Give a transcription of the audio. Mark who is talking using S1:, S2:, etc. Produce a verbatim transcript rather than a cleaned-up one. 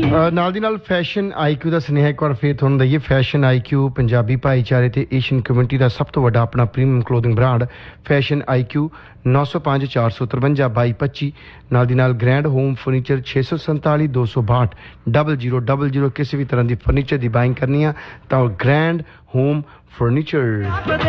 S1: ਨਾਲ ਦੀ ਨਾਲ fashion IQ ਦਾ ਸੁਨੇਹਾ ਇੱਕ ਵਾਰ ਫੇਰ ਤੁਹਾਨੂੰ ਦਈਏ। ਫੈਸ਼ਨ ਆਈਕਿਊ ਪੰਜਾਬੀ ਭਾਈਚਾਰੇ ਤੇ ਏਸ਼ੀਅਨ ਕਮਿਊਨਿਟੀ ਦਾ ਸਭ ਤੋਂ ਵੱਡਾ ਆਪਣਾ premium clothing brand fashion IQ ਨੌ ਸੌ ਪੰਜ ਚਾਰ ਸੌ ਤਰਵੰਜਾ ਬਾਈ ਪੱਚੀ। ਨਾਲ ਦੀ ਨਾਲ ਗ੍ਰੈਂਡ ਹੋਮ ਫਰਨੀਚਰ ਛੇ ਸੌ ਸੰਤਾਲੀ ਦੋ ਸੌ ਬਾਹਠ ਡਬਲ ਜ਼ੀਰੋ ਡਬਲ ਜ਼ੀਰੋ। ਕਿਸੇ ਵੀ ਤਰ੍ਹਾਂ ਦੀ ਫਰਨੀਚਰ ਦੀ ਬਾਇੰਗ ਕਰਨੀ ਆ ਤਾਂ ਗ੍ਰੈਂਡ ਹੋਮ ਫਰਨੀਚਰ।